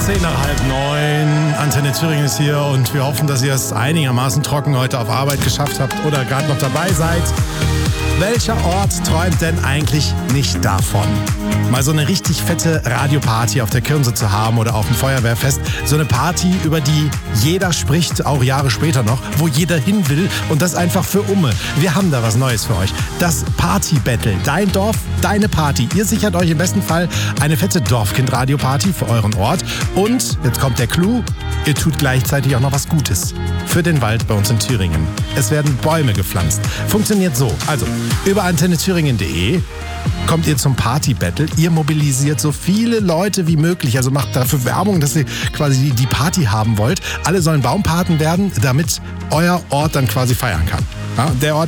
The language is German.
8:10, Antenne Thüringen ist hier und wir hoffen, dass ihr es einigermaßen trocken heute auf Arbeit geschafft habt oder gerade noch dabei seid. Welcher Ort träumt denn eigentlich nicht davon, mal so eine richtig fette Radioparty auf der Kirmse zu haben oder auf dem Feuerwehrfest? So eine Party, über die jeder spricht, auch Jahre später noch, wo jeder hin will und das einfach für Umme. Wir haben da was Neues für euch. Das Party-Battle. Dein Dorf, deine Party. Ihr sichert euch im besten Fall eine fette Dorfkind-Radio-Party für euren Ort. Und, jetzt kommt der Clou, ihr tut gleichzeitig auch noch was Gutes für den Wald bei uns in Thüringen. Es werden Bäume gepflanzt. Funktioniert so. Also, über antennethüringen.de kommt ihr zum Party-Battle. Ihr mobilisiert so viele Leute wie möglich. Also macht dafür Werbung, dass ihr quasi die Party haben wollt. Alle sollen Baumpaten werden, damit euer Ort dann quasi feiern kann. Ja, der Ort